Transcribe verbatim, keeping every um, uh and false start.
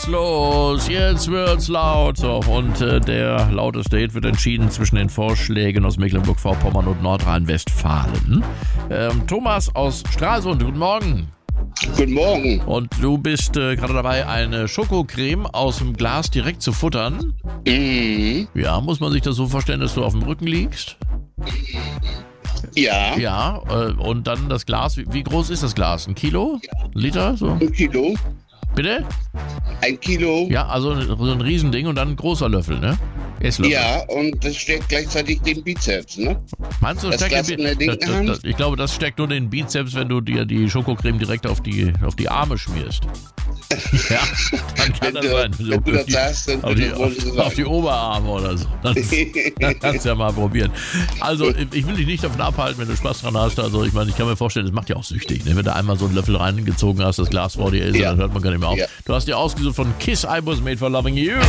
Los, jetzt wird's laut. So, und äh, der lauteste Hit wird entschieden zwischen den Vorschlägen aus Mecklenburg-Vorpommern und Nordrhein-Westfalen. Ähm, Thomas aus Stralsund, guten Morgen. Guten Morgen. Und du bist äh, gerade dabei, eine Schokocreme aus dem Glas direkt zu futtern. Mhm. Ja, muss man sich das so vorstellen, dass du auf dem Rücken liegst? Ja. Ja, äh, und dann das Glas. Wie, wie groß ist das Glas? Ein Kilo? Ein Liter? So? Ein Kilo. Bitte? Ein Kilo. Ja, also so ein Riesending und dann ein großer Löffel, ne? Esslöffel. Ja, und das steckt gleichzeitig den Bizeps, ne? Meinst du, das Das steckt Glas den in der Bi- linken das, das, Hand? das, ich glaube, das steckt nur den Bizeps, wenn du dir die Schokocreme direkt auf die, auf die Arme schmierst. Ja, dann kann Wenn das du- sein. wenn du auf, das die, sagst, dann auf, die, würde ich wohl auf, so auf die sagen. Oberarme oder so. Das, das kannst du ja mal probieren. Also, ich will dich nicht davon abhalten, wenn du Spaß dran hast. Also, ich meine, ich kann mir vorstellen, das macht ja auch süchtig, ne? Wenn du einmal so einen Löffel reingezogen hast, das Glas vor dir ist, Ja. dann hört man gar nicht mehr auf. Ja. Du hast dir ausgesucht von Kiss, I Was Made for Loving You.